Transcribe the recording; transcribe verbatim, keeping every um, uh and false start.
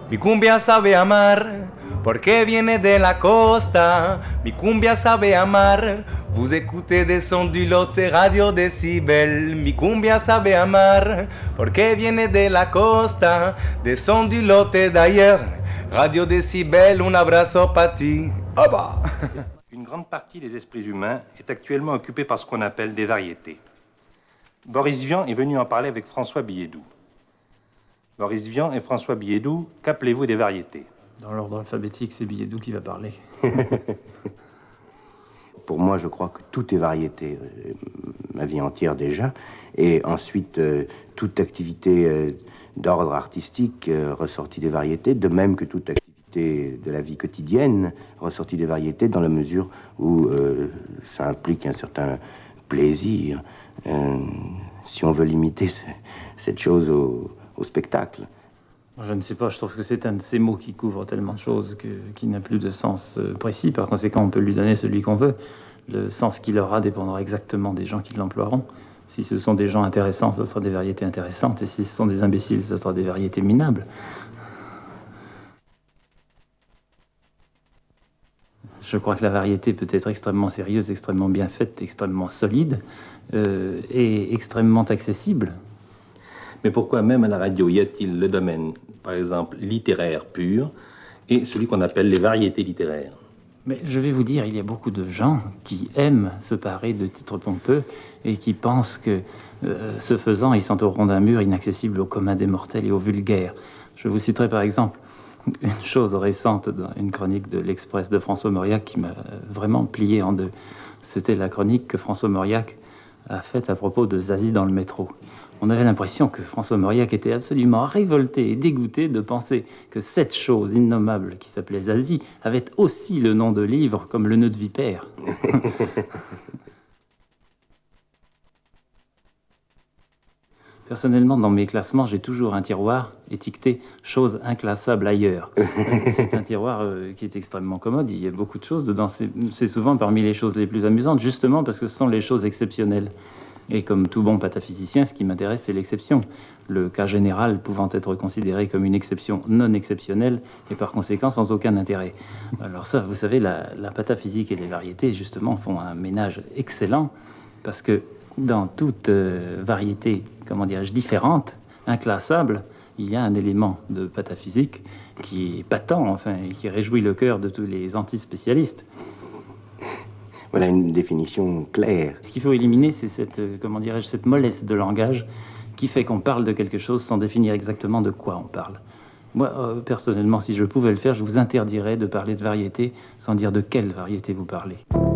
Mi cumbia sabe amar, porque viene de la costa. Mi cumbia sabe amar, vous écoutez des sons du lot, c'est Radio Décibel. Mi cumbia sabe amar, porque viene de la costa. Des sons du lot et d'ailleurs, Radio Décibel, un abrazo pa ti. Oba! Une grande partie des esprits humains est actuellement occupée par ce qu'on appelle des variétés. Boris Vian est venu en parler avec François Billedou. Boris Vian et François Billedou, qu'appelez-vous des variétés? Dans l'ordre alphabétique, c'est Billedou qui va parler. Pour moi, je crois que tout est variété, euh, ma vie entière déjà, et ensuite euh, toute activité euh, d'ordre artistique euh, ressortie des variétés, de même que toute activité de la vie quotidienne ressortie des variétés, dans la mesure où euh, ça implique un certain plaisir, euh, si on veut limiter ce, cette chose au, au spectacle. Je ne sais pas, je trouve que c'est un de ces mots qui couvre tellement de choses que, qui n'a plus de sens euh, précis. Par conséquent, on peut lui donner celui qu'on veut. Le sens qu'il aura dépendra exactement des gens qui l'emploieront. Si ce sont des gens intéressants, ce sera des variétés intéressantes. Et si ce sont des imbéciles, ce sera des variétés minables. Je crois que la variété peut être extrêmement sérieuse, extrêmement bien faite, extrêmement solide euh, et extrêmement accessible. Mais pourquoi même à la radio y a-t-il le domaine, par exemple, littéraire pur et celui qu'on appelle les variétés littéraires? Mais je vais vous dire, il y a beaucoup de gens qui aiment se parer de titres pompeux et qui pensent que, euh, ce faisant, ils sont au rond d'un mur inaccessible au commun des mortels et aux vulgaires. Je vous citerai par exemple une chose récente dans une chronique de l'Express de François Mauriac qui m'a vraiment plié en deux. C'était la chronique que François Mauriac a faite à propos de Zazie dans le métro. On avait l'impression que François Mauriac était absolument révolté et dégoûté de penser que cette chose innommable qui s'appelait Zazie avait aussi le nom de livre comme le nœud de vipère. Personnellement, dans mes classements, j'ai toujours un tiroir étiqueté « choses inclassables ailleurs ». C'est un tiroir euh, qui est extrêmement commode, il y a beaucoup de choses dedans. C'est, c'est souvent parmi les choses les plus amusantes, justement parce que ce sont les choses exceptionnelles. Et comme tout bon pataphysicien, ce qui m'intéresse, c'est l'exception. Le cas général pouvant être considéré comme une exception non exceptionnelle et par conséquent sans aucun intérêt. Alors ça, vous savez, la, la pataphysique et les variétés, justement, font un ménage excellent parce que dans toute euh, variété, comment dirais-je, différente, inclassable, il y a un élément de pataphysique qui est patent, enfin, et qui réjouit le cœur de tous les anti-spécialistes. Voilà une définition claire. Ce qu'il faut éliminer, c'est cette, euh, comment dirais-je, cette mollesse de langage qui fait qu'on parle de quelque chose sans définir exactement de quoi on parle. Moi, euh, personnellement, si je pouvais le faire, je vous interdirais de parler de variété sans dire de quelle variété vous parlez.